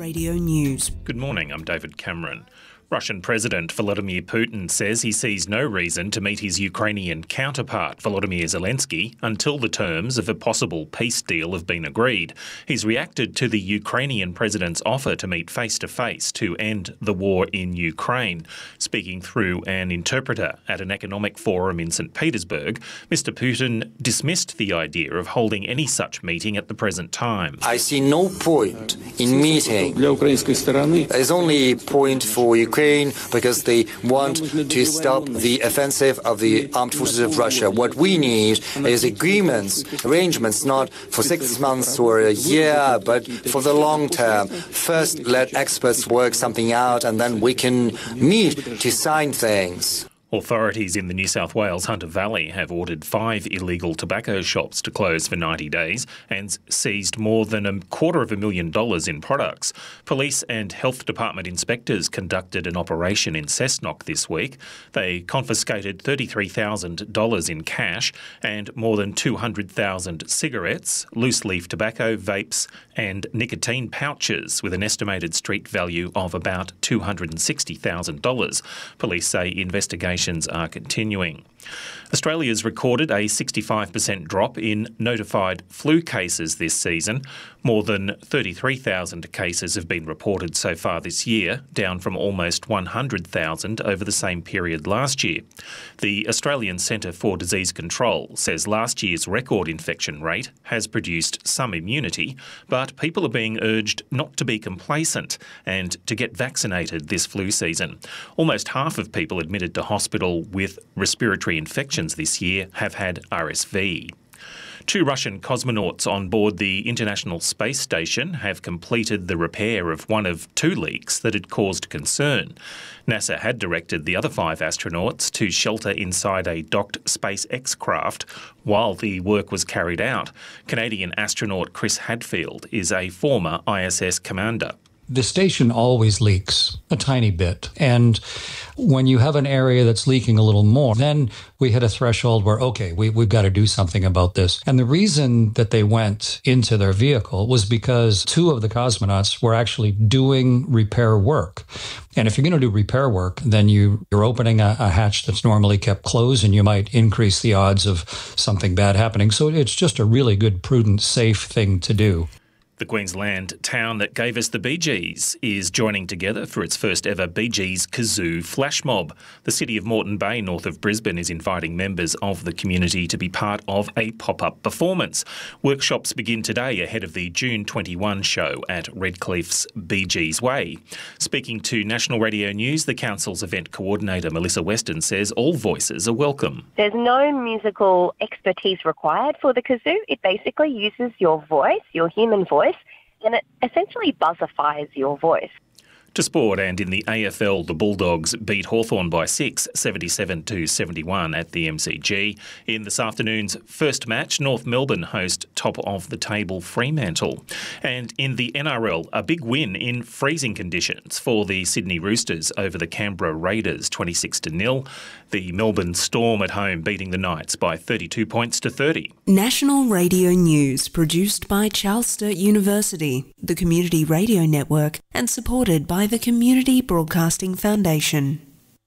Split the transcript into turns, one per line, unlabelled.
Radio News.
Good morning, I'm David Cameron. Russian President Vladimir Putin says he sees no reason to meet his Ukrainian counterpart, Volodymyr Zelensky, until the terms of a possible peace deal have been agreed. He's reacted to the Ukrainian president's offer to meet face-to-face to end the war in Ukraine. Speaking through an interpreter at an economic forum in St. Petersburg, Mr. Putin dismissed the idea of holding any such meeting at the present time.
I see no point in meeting. There's only a point for Ukraine because they want to stop the offensive of the armed forces of Russia. What we need is agreements, arrangements, not for 6 months or a year, but for the long term. First, let experts work something out, and then we can meet to sign things.
Authorities in the New South Wales Hunter Valley have ordered 5 illegal tobacco shops to close for 90 days and seized more than $250,000 in products. Police and Health Department inspectors conducted an operation in Cessnock this week. They confiscated $33,000 in cash and more than 200,000 cigarettes, loose-leaf tobacco, vapes and nicotine pouches with an estimated street value of about $260,000. Police say investigations are continuing. Australia's recorded a 65% drop in notified flu cases this season. More than 33,000 cases have been reported so far this year, down from almost 100,000 over the same period last year. The Australian Centre for Disease Control says last year's record infection rate has produced some immunity, but people are being urged not to be complacent and to get vaccinated this flu season. Almost half of people admitted to hospital with respiratory infections this year have had RSV. 2 Russian cosmonauts on board the International Space Station have completed the repair of one of 2 leaks that had caused concern. NASA had directed the other 5 astronauts to shelter inside a docked SpaceX craft while the work was carried out. Canadian astronaut Chris Hadfield is a former ISS commander.
The station always leaks a tiny bit. And when you have an area that's leaking a little more, then we hit a threshold where, okay, we've got to do something about this. And the reason that they went into their vehicle was because 2 of the cosmonauts were actually doing repair work. And if you're going to do repair work, then you're opening a hatch that's normally kept closed, and you might increase the odds of something bad happening. So it's just a really good, prudent, safe thing to do.
The Queensland town that gave us the Bee Gees is joining together for its first ever Bee Gees Kazoo Flash Mob. The city of Moreton Bay, north of Brisbane, is inviting members of the community to be part of a pop-up performance. Workshops begin today ahead of the June 21 show at Redcliffe's Bee Gees Way. Speaking to National Radio News, the council's event coordinator Melissa Weston says all voices are welcome.
There's no musical expertise required for the kazoo. It basically uses your voice, your human voice, and it essentially buzzifies your voice.
To sport, and in the AFL, the Bulldogs beat Hawthorn by 6, 77-71 at the MCG. In this afternoon's first match, North Melbourne host top-of-the-table Fremantle. And in the NRL, a big win in freezing conditions for the Sydney Roosters over the Canberra Raiders, 26-0. The Melbourne Storm at home beating the Knights by 32 points to 30.
National Radio News produced by Charles Sturt University, the Community Radio Network, and supported by the Community Broadcasting Foundation.